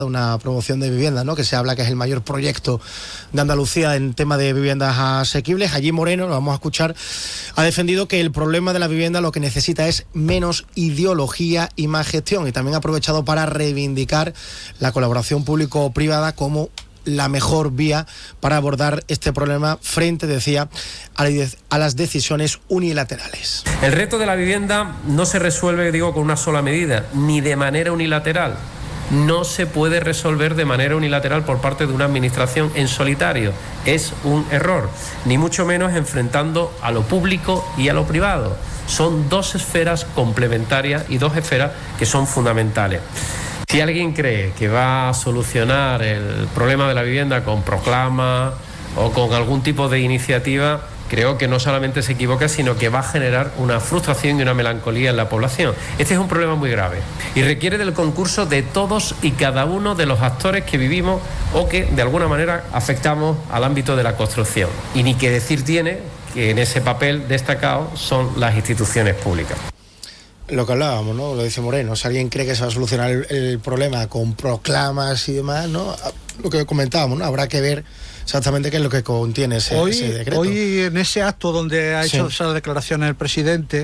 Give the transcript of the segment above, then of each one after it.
una promoción de vivienda, ¿no? Que se habla que es el mayor proyecto de Andalucía en tema de viviendas asequibles. Allí Moreno, lo vamos a escuchar, ha defendido que el problema de la vivienda lo que necesita es menos ideología y más gestión, y también ha aprovechado para reivindicar la colaboración público-privada como la mejor vía para abordar este problema frente, decía, a las decisiones unilaterales. El reto de la vivienda no se resuelve, con una sola medida, ni de manera unilateral. No se puede resolver de manera unilateral por parte de una administración en solitario. Es un error, ni mucho menos enfrentando a lo público y a lo privado. Son dos esferas complementarias y dos esferas que son fundamentales. Si alguien cree que va a solucionar el problema de la vivienda con proclama o con algún tipo de iniciativa, creo que no solamente se equivoca, sino que va a generar una frustración y una melancolía en la población. Este es un problema muy grave y requiere del concurso de todos y cada uno de los actores que vivimos o que de alguna manera afectamos al ámbito de la construcción. Y ni que decir tiene que en ese papel destacado son las instituciones públicas. Lo que hablábamos, ¿no? Lo dice Moreno, si alguien cree que se va a solucionar el problema con proclamas y demás, ¿no? Lo que comentábamos, ¿no? Habrá que ver exactamente qué es lo que contiene ese decreto. Hoy en ese acto donde ha hecho esas declaraciones el presidente,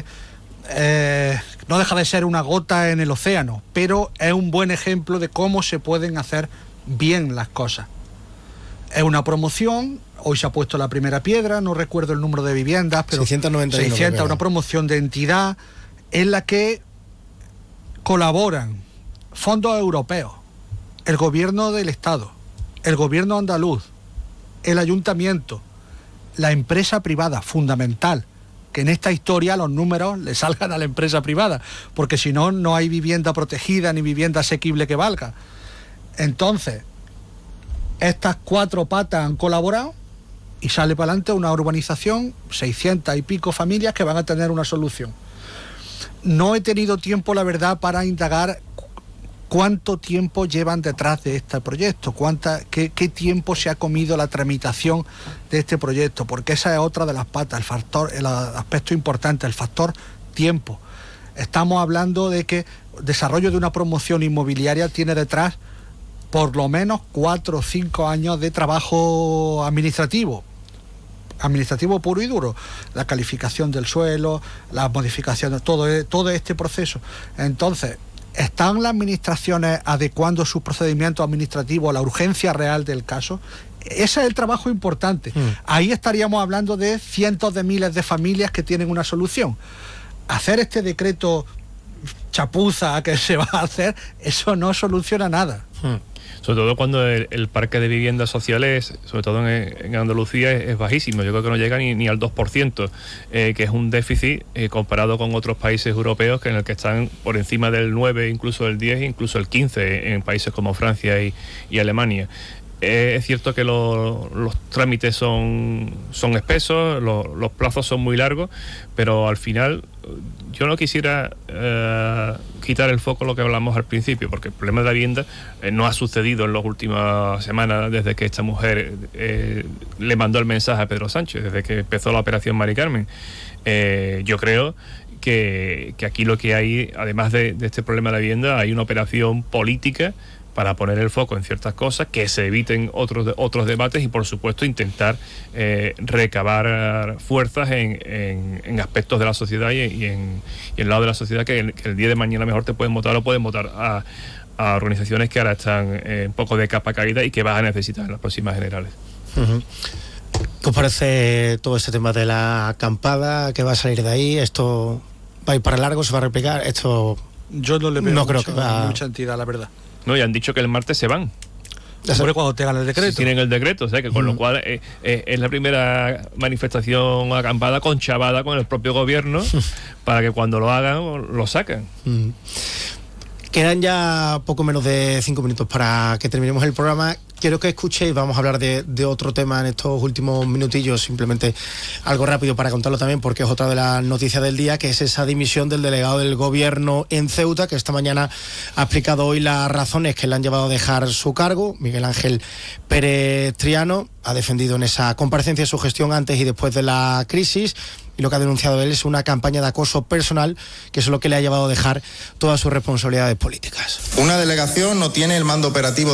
no deja de ser una gota en el océano, pero es un buen ejemplo de cómo se pueden hacer bien las cosas. Es una promoción, hoy se ha puesto la primera piedra, no recuerdo el número de viviendas, pero 600, una promoción de entidad en la que colaboran fondos europeos, el gobierno del Estado, el gobierno andaluz, el ayuntamiento, la empresa privada, fundamental, que en esta historia los números le salgan a la empresa privada, porque si no, no hay vivienda protegida ni vivienda asequible que valga. Entonces, estas cuatro patas han colaborado y sale para adelante una urbanización, 600 y pico familias que van a tener una solución. No he tenido tiempo, la verdad, para indagar cuánto tiempo llevan detrás de este proyecto, qué tiempo se ha comido la tramitación de este proyecto, porque esa es otra de las patas, el aspecto importante, el factor tiempo. Estamos hablando de que el desarrollo de una promoción inmobiliaria tiene detrás por lo menos 4 o 5 años de trabajo administrativo puro y duro, la calificación del suelo, las modificaciones, todo este proceso. Entonces, ¿están las administraciones adecuando sus procedimientos administrativos a la urgencia real del caso? Ese es el trabajo importante. Ahí estaríamos hablando de cientos de miles de familias que tienen una solución. Hacer este decreto chapuza que se va a hacer, eso no soluciona nada. Sobre todo cuando el parque de viviendas sociales, sobre todo en Andalucía, es bajísimo. Yo creo que no llega ni al 2%, que es un déficit comparado con otros países europeos en el que están por encima del 9, incluso del 10, incluso el 15 en países como Francia y Alemania. Es cierto que los trámites son espesos, los plazos son muy largos, pero al final yo no quisiera quitar el foco lo que hablamos al principio, porque el problema de la vivienda no ha sucedido en las últimas semanas desde que esta mujer le mandó el mensaje a Pedro Sánchez, desde que empezó la operación Mari Carmen. Yo creo que aquí lo que hay, además de este problema de la vivienda, hay una operación política para poner el foco en ciertas cosas, que se eviten otros debates y, por supuesto, intentar recabar fuerzas en aspectos de la sociedad y en el lado de la sociedad que el día de mañana mejor te pueden votar o pueden votar a organizaciones que ahora están un poco de capa caída y que vas a necesitar en las próximas generales. ¿Qué os parece todo este tema de la acampada? ¿Qué va a salir de ahí? ¿Esto va a ir para largo? ¿Se va a replicar? Esto yo no le veo mucha entidad, la verdad. No, y han dicho que el martes se van. Hombre, cuando tengan el decreto. Si tienen el decreto, o sea, que con lo cual es la primera manifestación acampada conchavada con el propio gobierno para que cuando lo hagan, lo saquen. Quedan ya poco menos de 5 minutos para que terminemos el programa. Quiero que escuchéis, vamos a hablar de otro tema en estos últimos minutillos, simplemente algo rápido para contarlo también, porque es otra de las noticias del día, que es esa dimisión del delegado del gobierno en Ceuta, que esta mañana ha explicado hoy las razones que le han llevado a dejar su cargo. Miguel Ángel Pérez Triano ha defendido en esa comparecencia su gestión antes y después de la crisis, y lo que ha denunciado él es una campaña de acoso personal, que es lo que le ha llevado a dejar todas sus responsabilidades políticas. Una delegación no tiene el mando operativo